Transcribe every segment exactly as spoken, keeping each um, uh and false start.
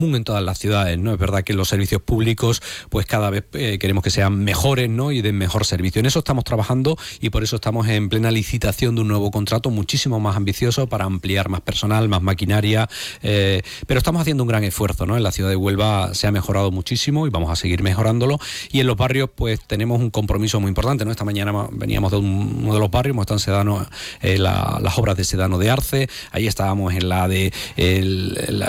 en todas las ciudades, ¿no? Es verdad que los servicios públicos, pues cada vez eh, queremos que sean mejores, ¿no? Y den mejor servicio. En eso estamos trabajando y por eso estamos en plena licitación de un nuevo contrato muchísimo más ambicioso para ampliar más personal, más maquinaria, eh, pero estamos haciendo un gran esfuerzo, ¿no? En la ciudad de Huelva se ha mejorado muchísimo y vamos a seguir mejorándolo, y en los barrios pues tenemos un compromiso muy importante, ¿no? Esta mañana veníamos de un, uno de los barrios, hemos estado en Sedano, eh, la, las obras de Sedano de Arce, ahí estábamos en la de el, el,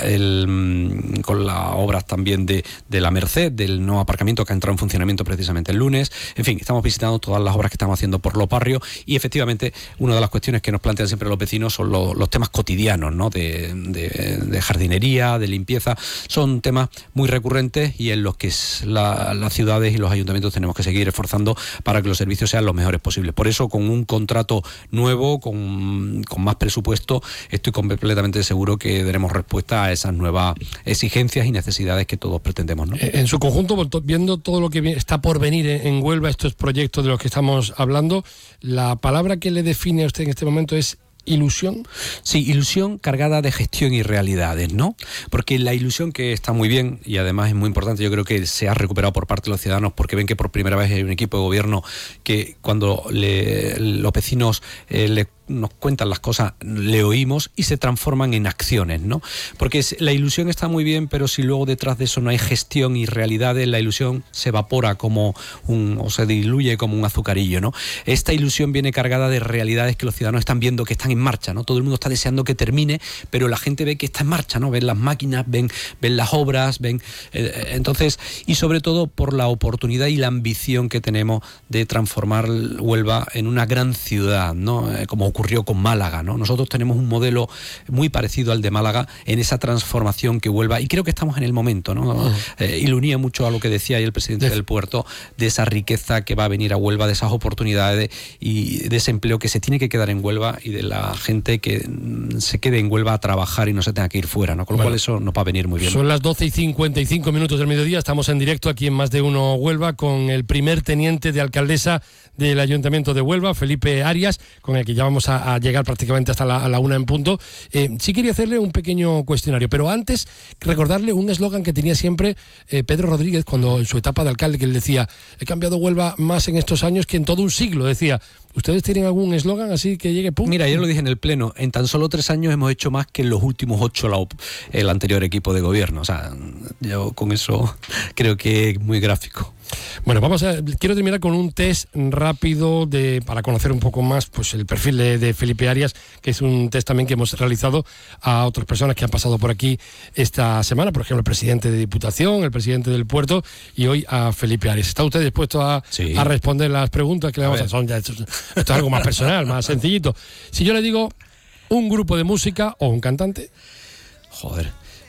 el, con las obras también de, de la Merced, del nuevo aparcamiento que ha entrado en funcionamiento precisamente el lunes. En fin, estamos visitando todas las obras que estamos haciendo por los barrios, y efectivamente una de las cuestiones que nos plantean siempre los vecinos son los, los temas cotidianos, ¿no? De, de, de jardinería, de limpieza. Son temas muy recurrentes y en los que la, las ciudades y los ayuntamientos tenemos que seguir esforzando para que los servicios sean los mejores posibles. Por eso, con un contrato nuevo, con, con más presupuesto, estoy completamente seguro que daremos respuesta a esas nuevas exigencias y necesidades que todos pretendemos, ¿no? En su conjunto, viendo todo lo que está por venir en Huelva, estos proyectos de los que estamos hablando, la palabra que le define a usted en este momento es ¿ilusión? Sí, ilusión cargada de gestión y realidades, ¿no? Porque la ilusión, que está muy bien y además es muy importante, yo creo que se ha recuperado por parte de los ciudadanos, porque ven que por primera vez hay un equipo de gobierno que cuando le, los vecinos eh, le nos cuentan las cosas, le oímos y se transforman en acciones, ¿no? Porque la ilusión está muy bien, pero si luego detrás de eso no hay gestión y realidades, la ilusión se evapora como un, o se diluye como un azucarillo, ¿no? Esta ilusión viene cargada de realidades que los ciudadanos están viendo que están en marcha, ¿no? Todo el mundo está deseando que termine, pero la gente ve que está en marcha, ¿no? Ven las máquinas, ven, ven las obras, ven... Eh, entonces, y sobre todo por la oportunidad y la ambición que tenemos de transformar Huelva en una gran ciudad, ¿no? Eh, como ocurrió con Málaga, ¿no? Nosotros tenemos un modelo muy parecido al de Málaga en esa transformación que Huelva, y creo que estamos en el momento, ¿no? Uh-huh. Eh, y lo unía mucho a lo que decía ahí el presidente de... del puerto, de esa riqueza que va a venir a Huelva, de esas oportunidades y de ese empleo que se tiene que quedar en Huelva y de la gente que se quede en Huelva a trabajar y no se tenga que ir fuera, ¿no? Con lo bueno, cual eso nos va a venir muy bien. Son las doce y cincuenta y cinco minutos del mediodía, estamos en directo aquí en Más de Uno Huelva con el primer teniente de alcaldesa del Ayuntamiento de Huelva, Felipe Arias, con el que ya vamos a, a llegar prácticamente hasta la, a la una en punto. Eh, sí quería hacerle un pequeño cuestionario, pero antes recordarle un eslogan que tenía siempre eh, Pedro Rodríguez cuando en su etapa de alcalde, que él decía: he cambiado Huelva más en estos años que en todo un siglo, decía. ¿Ustedes tienen algún eslogan así que llegue pum? Mira, ayer lo dije en el pleno, en tan solo tres años hemos hecho más que en los últimos ocho la, el anterior equipo de gobierno. O sea, yo con eso creo que es muy gráfico. Bueno, vamos a quiero terminar con un test rápido de para conocer un poco más pues el perfil de, de Felipe Arias, que es un test también que hemos realizado a otras personas que han pasado por aquí esta semana, por ejemplo, el presidente de Diputación, el presidente del Puerto y hoy a Felipe Arias. ¿Está usted dispuesto a, sí. a responder las preguntas que le vamos a hacer? Esto, esto es algo más personal, más sencillito. Si yo le digo un grupo de música o un cantante. Joder.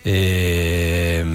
Eh...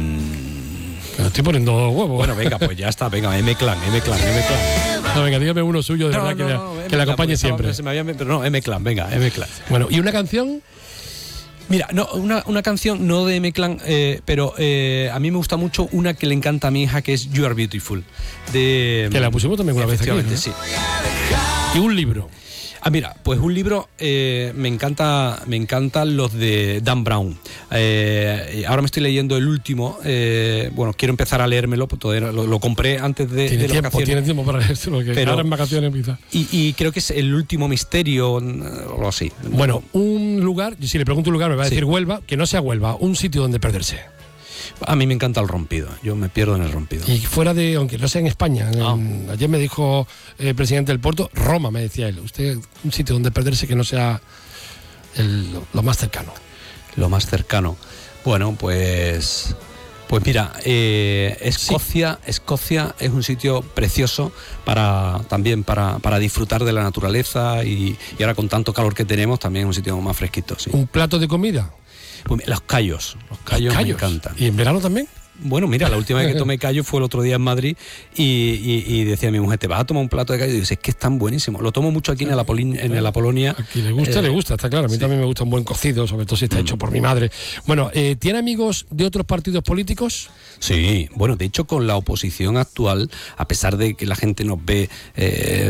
Me estoy poniendo huevo. Bueno, venga, pues ya está, venga, M-Clan, M-Clan, M-Clan. No, venga, dígame uno suyo de no, verdad no, que, no, le, que le acompañe siempre. Se me había, pero no, M-Clan, venga, M-Clan. Bueno, ¿y una canción? Mira, no, una, una canción no de M-Clan, eh, pero eh, a mí me gusta mucho una que le encanta a mi hija, que es You Are Beautiful. De, que la pusimos también una vez aquí, ¿no? Sí. ¿Y un libro? Ah, mira, pues un libro, eh, me encanta, me encantan los de Dan Brown. Eh, ahora me estoy leyendo el último, eh, bueno, quiero empezar a leérmelo, todavía lo, lo compré antes de, ¿Tiene de tiempo, vacaciones. Tiene tiempo para leérselo, que pero, ahora en vacaciones quizás. Y, y creo que es el último misterio, o algo así. Bueno, un lugar, si le pregunto un lugar me va a decir sí. Huelva, que no sea Huelva, un sitio donde perderse. A mí me encanta el Rompido, yo me pierdo en el Rompido. Y fuera de, aunque no sea en España, ah. en, ayer me dijo el presidente del Puerto, Roma, me decía él, usted, un sitio donde perderse que no sea el, lo, lo más cercano. Lo más cercano. Bueno, pues... Pues mira, eh, Escocia, sí. Escocia es un sitio precioso para también para, para disfrutar de la naturaleza y, y ahora con tanto calor que tenemos también es un sitio más fresquito. Sí. ¿Un plato de comida? Pues, los callos, los callos, los callos me encantan. ¿Y en verano también? Bueno, mira, la última vez que tomé callo fue el otro día en Madrid y, y, y decía mi mujer, ¿te vas a tomar un plato de callo? Y dice, es que es tan buenísimo. Lo tomo mucho aquí en el, Apolín, en el Apolonia. Aquí le gusta, eh, le gusta, está claro. A mí sí. también me gusta un buen cocido, sobre todo si está mm. hecho por mi madre. Bueno, eh, ¿tiene amigos de otros partidos políticos? Sí, bueno, de hecho con la oposición actual, a pesar de que la gente nos ve eh,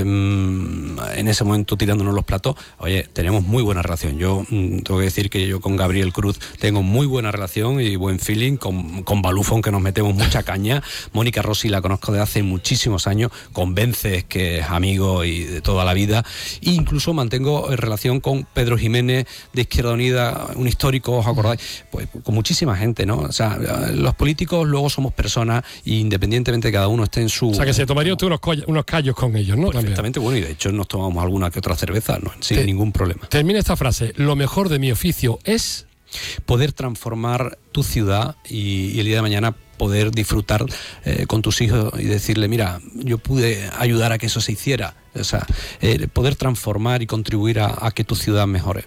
en ese momento tirándonos los platos, oye, tenemos muy buena relación. Yo mm, tengo que decir que yo con Gabriel Cruz tengo muy buena relación y buen feeling, con, con Balufón que nos metemos mucha caña, Mónica Rossi la conozco de hace muchísimos años, con Vences que es amigo y de toda la vida, e incluso mantengo relación con Pedro Jiménez de Izquierda Unida, un histórico, ¿os acordáis? Pues con muchísima gente, ¿no? O sea, los políticos luego somos personas y independientemente de cada uno esté en su... O sea, que se tomaría usted unos, unos callos con ellos, ¿no? Perfectamente, bueno, y de hecho nos tomamos alguna que otra cerveza, ¿no? Sin Te, ningún problema. Termina esta frase, lo mejor de mi oficio es... poder transformar tu ciudad y, y el día de mañana poder disfrutar eh, con tus hijos y decirle, mira, yo pude ayudar a que eso se hiciera. O sea, eh, poder transformar y contribuir a, a que tu ciudad mejore.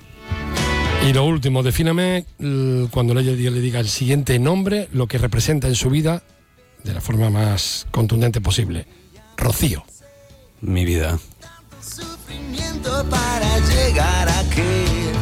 Y lo último, defíname cuando le, le diga el siguiente nombre, lo que representa en su vida de la forma más contundente posible. Rocío. Mi vida. Sufrimiento para llegar a que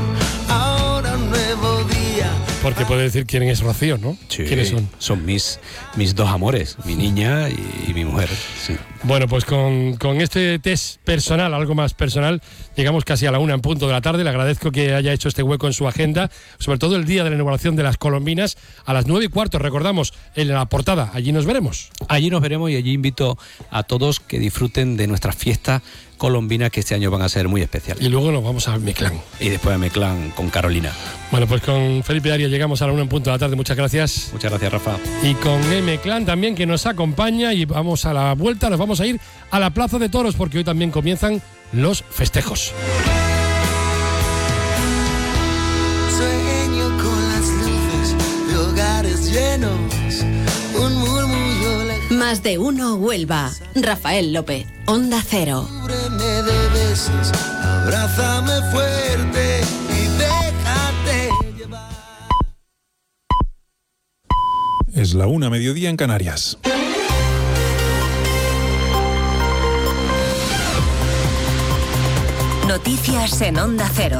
ahora un nuevo día. Porque puede decir quién es Rocío, ¿no? Sí, ¿quiénes son? Son mis, mis dos amores, mi niña y, y mi mujer, sí. Bueno, pues con, con este test personal, algo más personal, llegamos casi a la una en punto de la tarde. Le agradezco que haya hecho este hueco en su agenda, sobre todo el día de la inauguración de las colombinas, a las nueve y cuarto, recordamos, en la portada. Allí nos veremos. Allí nos veremos y allí invito a todos que disfruten de nuestras fiestas colombinas, que este año van a ser muy especiales. Y luego nos vamos a Meclán. Y después a Meclán con Carolina. Bueno, pues con Felipe Arias llegamos a la una en punto de la tarde. Muchas gracias. Muchas gracias, Rafa. Y con Meclán también, que nos acompaña, y vamos a la vuelta, nos vamos a ir a la Plaza de Toros, porque hoy también comienzan los festejos. Sueño con las luces de hogares llenos, un murmullo lejano. Más de uno Huelva. Rafael López, Onda Cero. Cúbreme de besos, abrázame fuerte y déjate llevar. Es la una, mediodía en Canarias. Noticias en Onda Cero.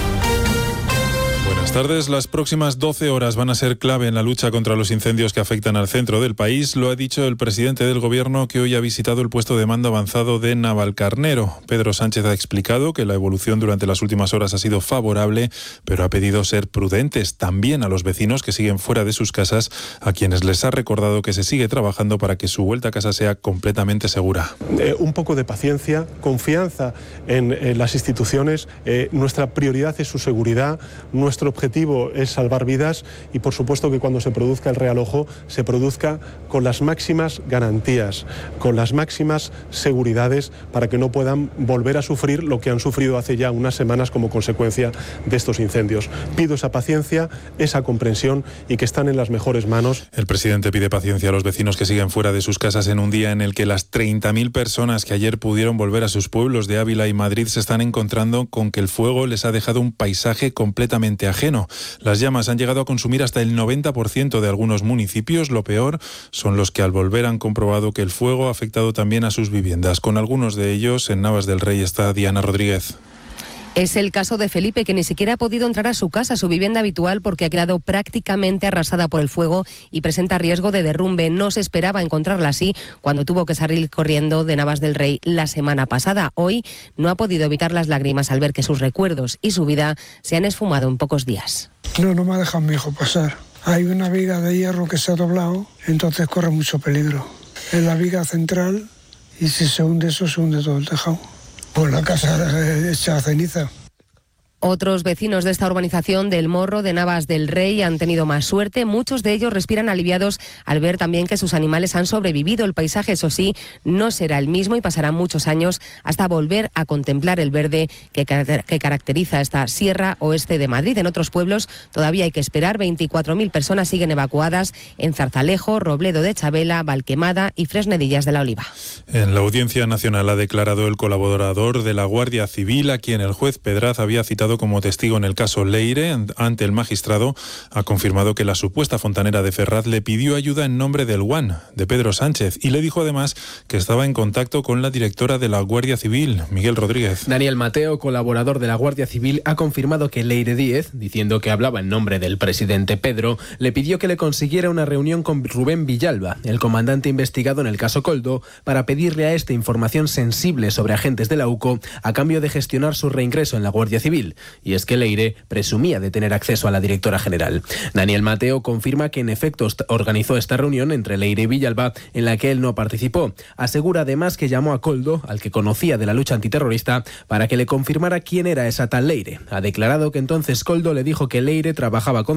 Buenas tardes. Las próximas doce horas van a ser clave en la lucha contra los incendios que afectan al centro del país. Lo ha dicho el presidente del Gobierno, que hoy ha visitado el puesto de mando avanzado de Navalcarnero. Pedro Sánchez ha explicado que la evolución durante las últimas horas ha sido favorable, pero ha pedido ser prudentes también a los vecinos que siguen fuera de sus casas, a quienes les ha recordado que se sigue trabajando para que su vuelta a casa sea completamente segura. Eh, un poco de paciencia, confianza en, en las instituciones. Eh, nuestra prioridad es su seguridad, nuestro objetivo es salvar vidas y por supuesto que cuando se produzca el realojo se produzca con las máximas garantías, con las máximas seguridades para que no puedan volver a sufrir lo que han sufrido hace ya unas semanas como consecuencia de estos incendios. Pido esa paciencia, esa comprensión y que están en las mejores manos. El presidente pide paciencia a los vecinos que siguen fuera de sus casas en un día en el que las treinta mil personas que ayer pudieron volver a sus pueblos de Ávila y Madrid se están encontrando con que el fuego les ha dejado un paisaje completamente ajeno. Las llamas han llegado a consumir hasta el noventa por ciento de algunos municipios. Lo peor son los que al volver han comprobado que el fuego ha afectado también a sus viviendas. Con algunos de ellos, en Navas del Rey está Diana Rodríguez. Es el caso de Felipe, que ni siquiera ha podido entrar a su casa, su vivienda habitual, porque ha quedado prácticamente arrasada por el fuego y presenta riesgo de derrumbe. No se esperaba encontrarla así cuando tuvo que salir corriendo de Navas del Rey la semana pasada. Hoy no ha podido evitar las lágrimas al ver que sus recuerdos y su vida se han esfumado en pocos días. No, no me ha dejado mi hijo pasar. Hay una viga de hierro que se ha doblado, entonces corre mucho peligro. Es la viga central y si se hunde eso, se hunde todo el tejado. Pues la casa hecha ceniza. Otros vecinos de esta urbanización del Morro de Navas del Rey han tenido más suerte. Muchos de ellos respiran aliviados al ver también que sus animales han sobrevivido. El paisaje, eso sí, no será el mismo y pasarán muchos años hasta volver a contemplar el verde que, que caracteriza esta Sierra Oeste de Madrid. En otros pueblos todavía hay que esperar. veinticuatro mil personas siguen evacuadas en Zarzalejo, Robledo de Chabela, Valquemada y Fresnedillas de la Oliva. En la Audiencia Nacional ha declarado el colaborador de la Guardia Civil, a quien el juez Pedraz había citado citado como testigo en el caso Leire ante el magistrado, ha confirmado que la supuesta fontanera de Ferraz le pidió ayuda en nombre del Guan, de Pedro Sánchez, y le dijo además que estaba en contacto con la directora de la Guardia Civil, Miguel Rodríguez. Daniel Mateo, colaborador de la Guardia Civil, ha confirmado que Leire Díez, diciendo que hablaba en nombre del presidente Pedro, le pidió que le consiguiera una reunión con Rubén Villalba, el comandante investigado en el caso Koldo, para pedirle a este información sensible sobre agentes de la U C O a cambio de gestionar su reingreso en la Guardia Civil. Y es que Leire presumía de tener acceso a la directora general. Daniel Mateo confirma que en efecto organizó esta reunión entre Leire y Villalba, en la que él no participó. Asegura además que llamó a Koldo, al que conocía de la lucha antiterrorista, para que le confirmara quién era esa tal Leire. Ha declarado que entonces Koldo le dijo que Leire trabajaba con